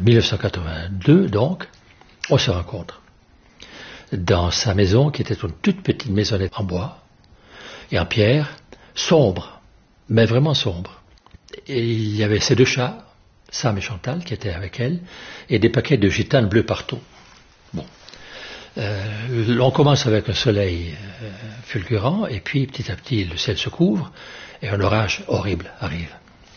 1982, donc, on se rencontre dans sa maison, qui était une toute petite maisonnette en bois et en pierre, sombre, mais vraiment sombre. Et il y avait ces deux chats, Sam et Chantal, qui étaient avec elle, et des paquets de gitanes bleues partout. Bon. On commence avec un soleil fulgurant, et puis petit à petit le ciel se couvre, et un orage horrible arrive.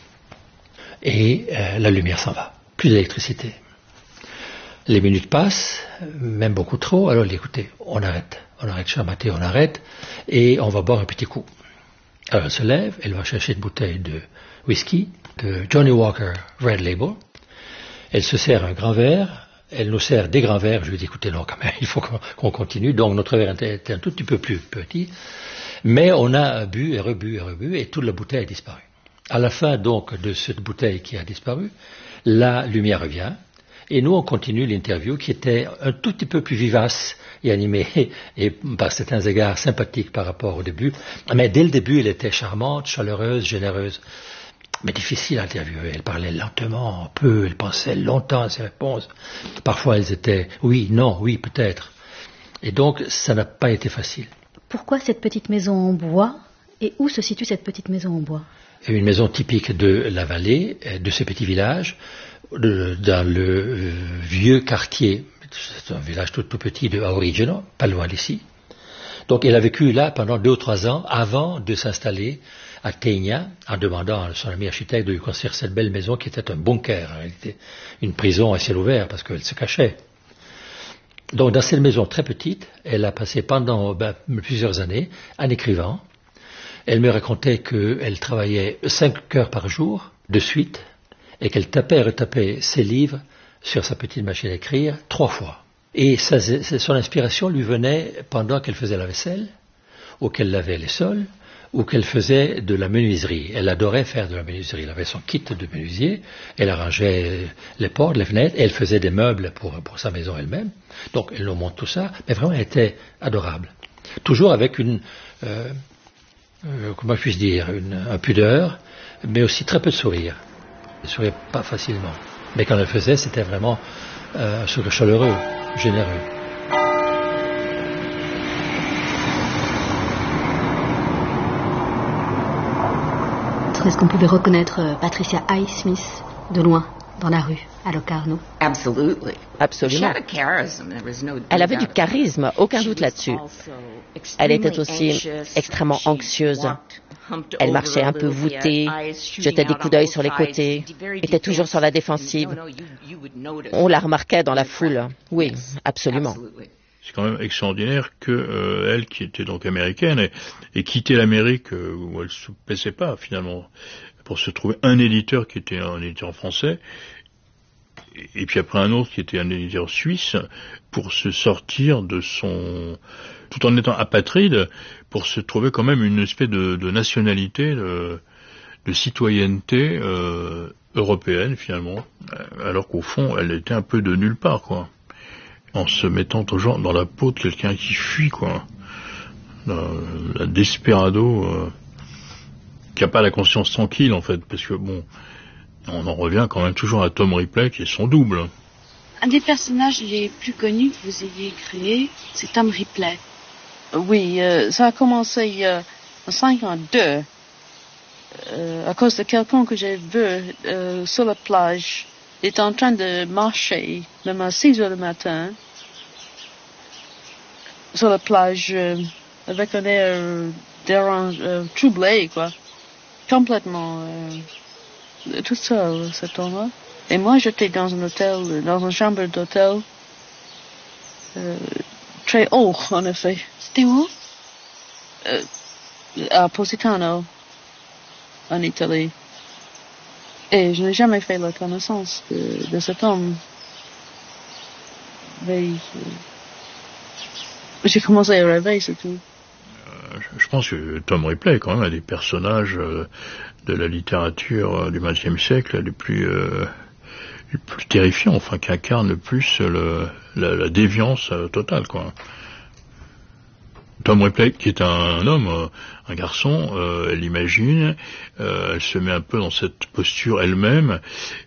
Et la lumière s'en va, plus d'électricité. Les minutes passent, même beaucoup trop, alors écoutez, on arrête Charmaté, on arrête, et on va boire un petit coup. Alors elle se lève, elle va chercher une bouteille de whisky, de Johnny Walker Red Label, elle se sert un grand verre, elle nous sert des grands verres, je lui dis écoutez non quand même, il faut qu'on continue, donc notre verre était un tout petit peu plus petit, mais on a bu et rebu, et toute la bouteille a disparu. À la fin donc de cette bouteille qui a disparu, la lumière revient, et nous on continue l'interview qui était un tout petit peu plus vivace et animée, et par certains égards sympathique par rapport au début, mais dès le début elle était charmante, chaleureuse, généreuse, mais difficile à interviewer. Elle parlait lentement, peu, elle pensait longtemps à ses réponses, parfois elles étaient oui, non, oui, peut-être, et donc ça n'a pas été facile. Pourquoi cette petite maison en bois, et où se situe cette petite maison en bois? Une maison typique de la vallée, de ce petit village, dans le vieux quartier, c'est un village tout petit de Aurigeno, pas loin d'ici. Donc elle a vécu là pendant 2 ou 3 ans avant de s'installer à Tegna, en demandant à son ami architecte de lui construire cette belle maison qui était un bunker, en réalité, une prison à ciel ouvert parce qu'elle se cachait. Donc dans cette maison très petite, elle a passé pendant plusieurs années en écrivant. Elle me racontait qu'elle travaillait 5 heures par jour de suite et qu'elle tapait et retapait ses livres sur sa petite machine à écrire 3 fois. Et son inspiration lui venait pendant qu'elle faisait la vaisselle, ou qu'elle lavait les sols, ou qu'elle faisait de la menuiserie. Elle adorait faire de la menuiserie. Elle avait son kit de menuisier, elle arrangeait les portes, les fenêtres, et elle faisait des meubles pour sa maison elle-même. Donc elle nous montre tout ça, mais vraiment elle était adorable. Toujours avec une... comment puis-je dire, un pudeur, mais aussi très peu de sourire. Elle ne souriait pas facilement. Mais quand elle faisait, c'était vraiment un sourire chaleureux, généreux. Est-ce qu'on pouvait reconnaître Patricia Highsmith de loin, dans la rue, à Locarno? Absolument. Elle avait du charisme, aucun doute là-dessus. Elle était aussi extrêmement anxieuse. Elle marchait un peu voûtée, jetait des coups d'œil sur les côtés, était toujours sur la défensive. On la remarquait dans la foule. Oui, absolument. C'est quand même extraordinaire que elle, qui était donc américaine, ait quitté l'Amérique où elle se plaisait pas finalement, pour se trouver un éditeur qui était un éditeur français, et puis après un autre qui était un éditeur suisse, pour se sortir de son... tout en étant apatride, pour se trouver quand même une espèce de nationalité, de citoyenneté européenne finalement, alors qu'au fond elle était un peu de nulle part, quoi. En se mettant toujours dans la peau de quelqu'un qui fuit, quoi. La desperado, qui n'a pas la conscience tranquille, en fait, parce que, bon, on en revient quand même toujours à Tom Ripley, qui est son double. Un des personnages les plus connus que vous ayez créé, c'est Tom Ripley. Oui, ça a commencé en 1952, à cause de quelqu'un que j'ai vu sur la plage. Il était en train de marcher, même à 6 heures du matin, sur la plage, avec un air troublé, quoi. Complètement, tout seul, ce temps-là. Et moi, j'étais dans un hôtel, dans une chambre d'hôtel, très haut, en effet. C'était où? À Positano, en Italie. Et je n'ai jamais fait la connaissance de cet homme. Mais j'ai commencé à rêver, c'est tout. Je pense que Tom Ripley est quand même un des personnages de la littérature du XXe siècle les plus terrifiants, enfin qui incarne le plus la déviance totale, quoi. Tom Ripley, qui est un homme, un garçon, elle imagine, elle se met un peu dans cette posture elle-même,